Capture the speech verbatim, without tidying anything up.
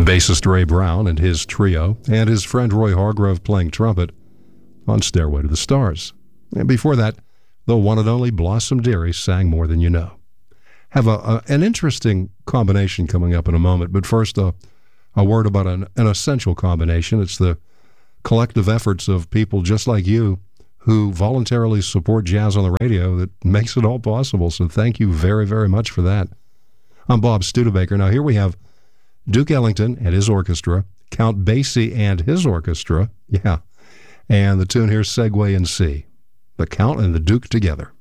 bassist Ray Brown and his trio, and his friend Roy Hargrove playing trumpet on Stairway to the Stars. And before that, the one and only Blossom Dearie sang More Than You Know. Have a, a an interesting combination coming up in a moment, but first a, a word about an, an essential combination. It's the collective efforts of people just like you who voluntarily support jazz on the radio that makes it all possible, so thank you very, very much for that. I'm Bob Studebaker. Now here we have Duke Ellington and his orchestra, Count Basie and his orchestra, yeah, and the tune here, Segway in C. The Count and the Duke together.